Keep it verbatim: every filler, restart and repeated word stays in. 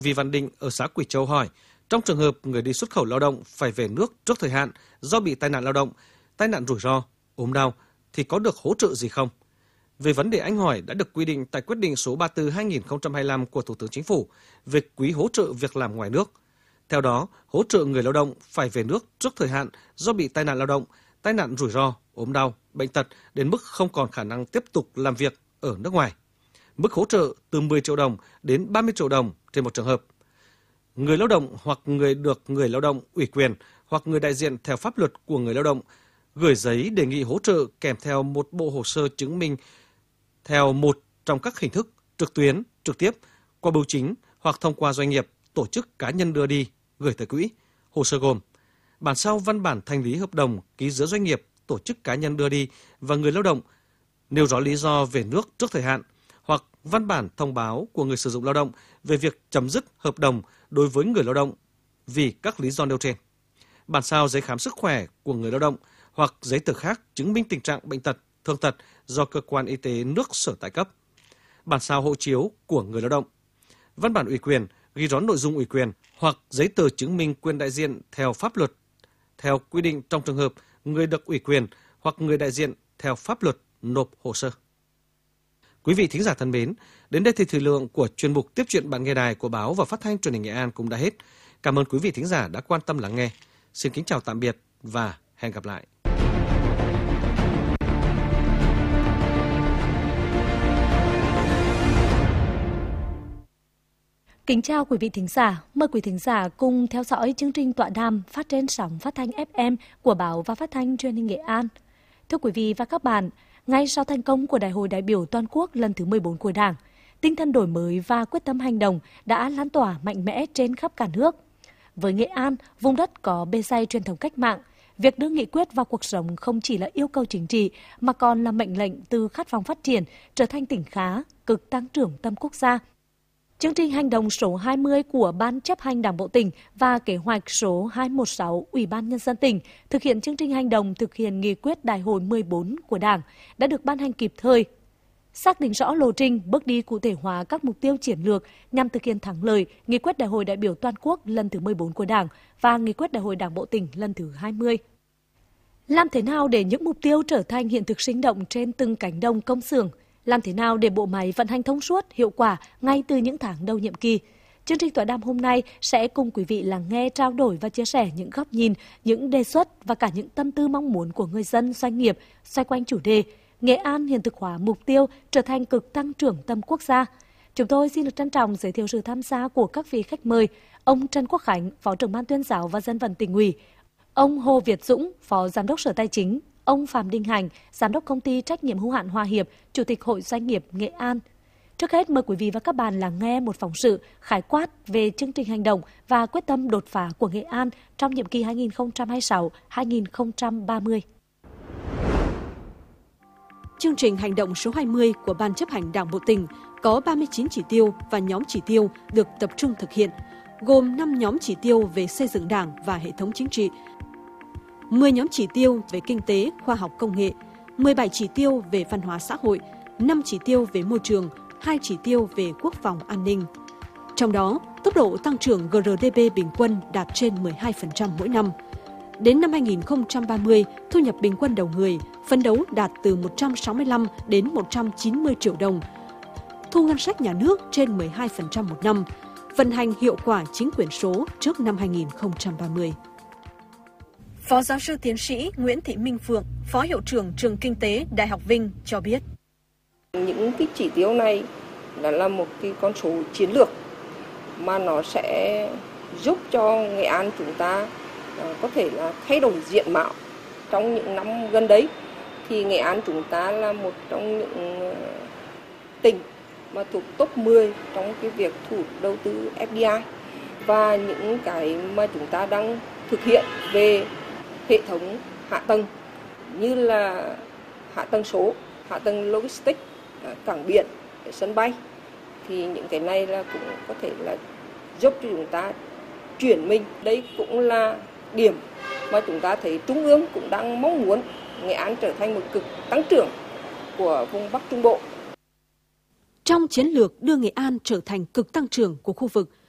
Vì Văn Định ở xã Quỳ Châu hỏi, trong trường hợp người đi xuất khẩu lao động phải về nước trước thời hạn do bị tai nạn lao động, tai nạn rủi ro, ốm đau thì có được hỗ trợ gì không? Về vấn đề anh hỏi đã được quy định tại quyết định số ba mươi tư trên hai nghìn không trăm hai mươi lăm của Thủ tướng Chính phủ về quỹ hỗ trợ việc làm ngoài nước. Theo đó, hỗ trợ người lao động phải về nước trước thời hạn do bị tai nạn lao động, tai nạn rủi ro, ốm đau, bệnh tật đến mức không còn khả năng tiếp tục làm việc ở nước ngoài. Mức hỗ trợ từ mười triệu đồng đến ba mươi triệu đồng trên một trường hợp. Người lao động hoặc người được người lao động ủy quyền hoặc người đại diện theo pháp luật của người lao động gửi giấy đề nghị hỗ trợ kèm theo một bộ hồ sơ chứng minh theo một trong các hình thức trực tuyến, trực tiếp, qua bưu chính hoặc thông qua doanh nghiệp, tổ chức cá nhân đưa đi, gửi tới quỹ. Hồ sơ gồm bản sao văn bản thành lý hợp đồng ký giữa doanh nghiệp, tổ chức cá nhân đưa đi và người lao động nêu rõ lý do về nước trước thời hạn, hoặc văn bản thông báo của người sử dụng lao động về việc chấm dứt hợp đồng đối với người lao động vì các lý do nêu trên. Bản sao giấy khám sức khỏe của người lao động hoặc giấy tờ khác chứng minh tình trạng bệnh tật, thương tật do cơ quan y tế nước sở tại cấp. Bản sao hộ chiếu của người lao động. Văn bản ủy quyền ghi rõ nội dung ủy quyền hoặc giấy tờ chứng minh quyền đại diện theo pháp luật theo quy định trong trường hợp người được ủy quyền hoặc người đại diện theo pháp luật nộp hồ sơ. Quý vị thính giả thân mến, đến đây thì thời lượng của chuyên mục Tiếp chuyện bạn nghe đài của Báo và Phát thanh Truyền hình Nghệ An cũng đã hết. Cảm ơn quý vị thính giả đã quan tâm lắng nghe. Xin kính chào tạm biệt và hẹn gặp lại. Kính chào quý vị thính giả, mời quý thính giả cùng theo dõi chương trình tọa đàm phát trên sóng phát thanh ép em của Báo và Phát thanh Truyền hình Nghệ An. Thưa quý vị và các bạn, ngay sau thành công của Đại hội đại biểu toàn quốc lần thứ mười bốn của Đảng, tinh thần đổi mới và quyết tâm hành động đã lan tỏa mạnh mẽ trên khắp cả nước. Với Nghệ An, vùng đất có bề dày truyền thống cách mạng, việc đưa nghị quyết vào cuộc sống không chỉ là yêu cầu chính trị mà còn là mệnh lệnh từ khát vọng phát triển trở thành tỉnh khá, cực tăng trưởng tầm quốc gia. Chương trình hành động số hai mươi của Ban chấp hành Đảng bộ tỉnh và kế hoạch số hai trăm mười sáu Ủy ban Nhân dân tỉnh thực hiện chương trình hành động thực hiện nghị quyết Đại hội mười bốn của Đảng đã được ban hành kịp thời, xác định rõ lộ trình, bước đi cụ thể hóa các mục tiêu chiến lược nhằm thực hiện thắng lợi nghị quyết Đại hội đại biểu toàn quốc lần thứ mười bốn của Đảng và nghị quyết Đại hội Đảng bộ tỉnh lần thứ hai mươi. Làm thế nào để những mục tiêu trở thành hiện thực sinh động trên từng cánh đồng công xưởng? Làm thế nào để bộ máy vận hành thông suốt, hiệu quả ngay từ những tháng đầu nhiệm kỳ? Chương trình tọa đàm hôm nay sẽ cùng quý vị lắng nghe, trao đổi và chia sẻ những góc nhìn, những đề xuất và cả những tâm tư mong muốn của người dân, doanh nghiệp xoay quanh chủ đề Nghệ An hiện thực hóa mục tiêu trở thành cực tăng trưởng tầm quốc gia. Chúng tôi xin được trân trọng giới thiệu sự tham gia của các vị khách mời: ông Trần Quốc Khánh, Phó trưởng Ban Tuyên giáo và Dân vận Tỉnh ủy; ông Hồ Việt Dũng, Phó Giám đốc Sở Tài chính; ông Phạm Đình Hành, Giám đốc Công ty Trách nhiệm hữu hạn Hòa Hiệp, Chủ tịch Hội Doanh nghiệp Nghệ An. Trước hết, mời quý vị và các bạn lắng nghe một phóng sự khái quát về chương trình hành động và quyết tâm đột phá của Nghệ An trong nhiệm kỳ hai nghìn không trăm hai mươi sáu đến hai nghìn không trăm ba mươi. Chương trình hành động số hai mươi của Ban chấp hành Đảng bộ tỉnh có ba mươi chín chỉ tiêu và nhóm chỉ tiêu được tập trung thực hiện, gồm năm nhóm chỉ tiêu về xây dựng Đảng và hệ thống chính trị, mười nhóm chỉ tiêu về kinh tế, khoa học công nghệ, mười bảy chỉ tiêu về văn hóa xã hội, năm chỉ tiêu về môi trường, hai chỉ tiêu về quốc phòng an ninh. Trong đó, tốc độ tăng trưởng giê rờ đê pê bình quân đạt trên mười hai phần trăm mỗi năm. Đến năm hai nghìn không trăm ba mươi, thu nhập bình quân đầu người phấn đấu đạt từ một trăm sáu mươi lăm đến một trăm chín mươi triệu đồng. Thu ngân sách nhà nước trên mười hai phần trăm một năm, vận hành hiệu quả chính quyền số trước năm hai nghìn không trăm ba mươi. Phó giáo sư tiến sĩ Nguyễn Thị Minh Phượng, Phó Hiệu trưởng Trường Kinh tế Đại học Vinh cho biết. Những cái chỉ tiêu này đã là một cái con số chiến lược mà nó sẽ giúp cho Nghệ An chúng ta có thể là thay đổi diện mạo trong những năm gần đấy. Thì Nghệ An chúng ta là một trong những tỉnh mà thuộc top mười trong cái việc thu hút đầu tư ép đê i, và những cái mà chúng ta đang thực hiện về hệ thống hạ tầng như là hạ tầng số, hạ tầng logistics, cảng biển, sân bay, thì những cái này là cũng có thể là giúp cho chúng ta chuyển mình. Đây cũng là điểm mà chúng ta thấy Trung ương cũng đang mong muốn Nghệ An trở thành một cực tăng trưởng của vùng Bắc Trung Bộ. Trong chiến lược đưa Nghệ An trở thành cực tăng trưởng của khu vực,